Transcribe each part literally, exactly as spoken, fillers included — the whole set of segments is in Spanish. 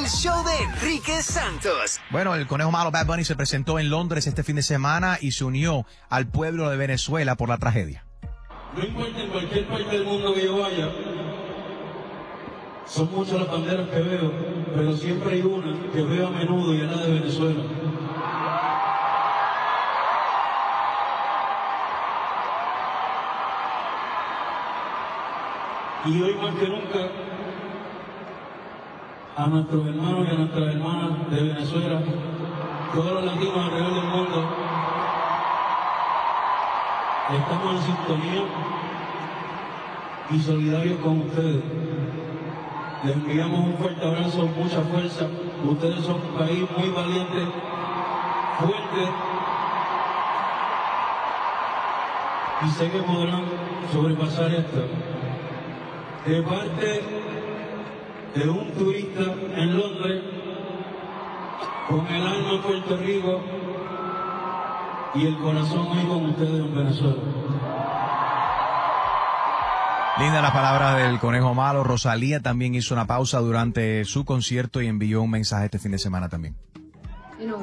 show de Enrique Santos. Bueno, el Conejo Malo Bad Bunny se presentó en Londres este fin de semana y se unió al pueblo de Venezuela por la tragedia. No importa en cualquier parte del mundo que yo vaya, son muchas las banderas que veo, pero siempre hay una que veo a menudo y es la de Venezuela. Y hoy más que nunca, a nuestros hermanos y a nuestras hermanas de Venezuela, todos los latinos alrededor del mundo, estamos en sintonía y solidarios con ustedes. Les enviamos un fuerte abrazo, mucha fuerza. Ustedes son un país muy valiente, fuerte, y sé que podrán sobrepasar esto. De parte de un turista en Londres, con el alma en Puerto Rico y el corazón hoy con ustedes en Venezuela. Linda la palabra del Conejo Malo. Rosalía también hizo una pausa durante su concierto y envió un mensaje este fin de semana también. You know,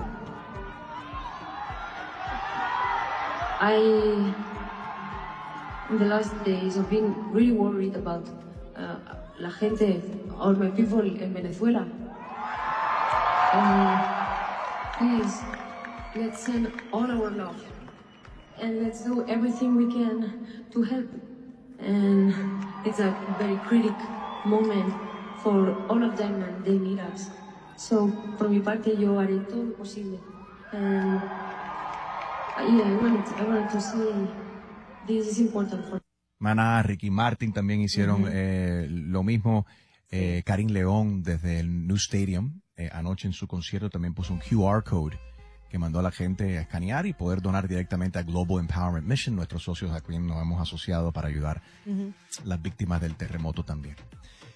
I, in the last days, I've been really worried about uh, la gente, all my people in Venezuela. Um, please, let's send all our love and let's do everything we can to help. And it's a very critical moment for all of them and they need us. So, por mi parte, yo haré todo lo posible. And yeah, I wanted, I wanted to say this is important for Maná, Ricky Martin también hicieron Uh-huh. eh, lo mismo. Eh, Karim León desde el New Stadium eh, anoche en su concierto también puso un Q R code que mandó a la gente a escanear y poder donar directamente a Global Empowerment Mission, nuestros socios a quienes nos hemos asociado para ayudar Ujú. las víctimas del terremoto también.